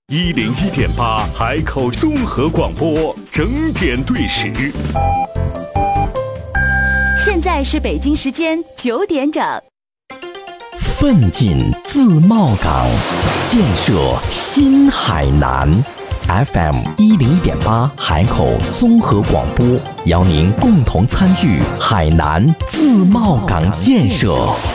101.8海口综合广播整点对时。 现在是北京时间9点整。 奋进自贸港，建设新海南。FM 101.8海口综合广播，邀您共同参与海南自贸港建设。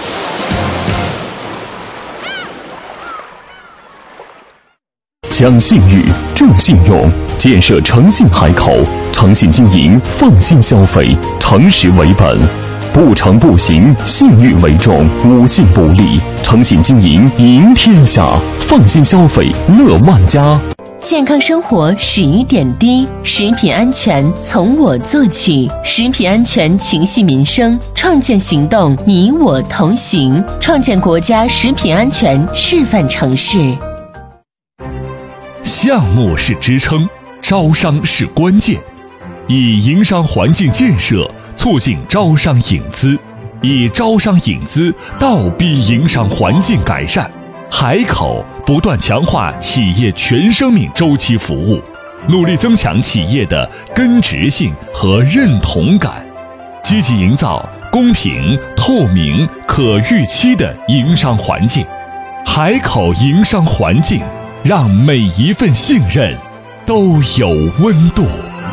讲信誉，重信用，建设诚信海口，诚信经营，放心消费，诚实为本，不诚不行，信誉为重，无信不立，诚信经营赢天下，放心消费乐万家。 健康生活始于点滴，食品安全从我做起，食品安全情系民生，创建行动你我同行，创建国家食品安全示范城市。 项目是支撑，招商是关键，以营商环境建设促进招商引资，以招商引资倒逼营商环境改善。海口不断强化企业全生命周期服务，努力增强企业的根植性和认同感，积极营造公平、透明、可预期的营商环境。海口营商环境，让每一份信任都有温度。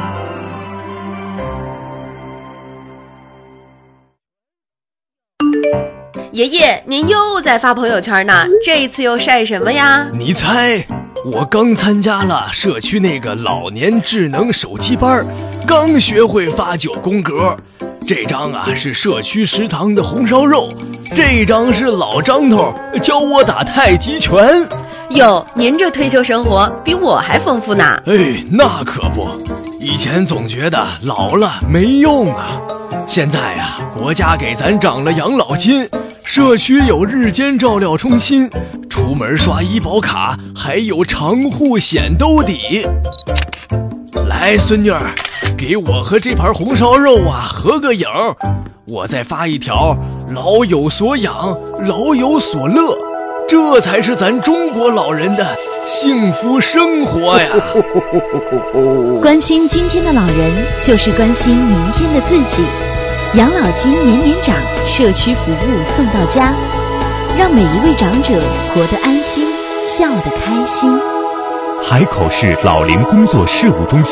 爷爷，您又在发朋友圈呢，这一次又晒什么呀？ 你猜，我刚参加了社区那个老年智能手机班，刚学会发9宫格。这张啊是社区食堂的红烧肉，这张是老张头教我打太极拳。 哟，您这退休生活比我还丰富呢。 哎，那可不，以前总觉得老了没用啊，现在啊，国家给咱涨了养老金，社区有日间照料中心，出门刷医保卡还有长户险兜底。来，孙女儿，给我和这盘红烧肉啊合个影，我再发一条老有所养，老有所乐，这才是咱中国老人的幸福生活呀。 关心今天的老人，就是关心明天的自己。养老金年年涨，社区服务送到家，让每一位长者活得安心，笑得开心。 海口市老龄工作事务中心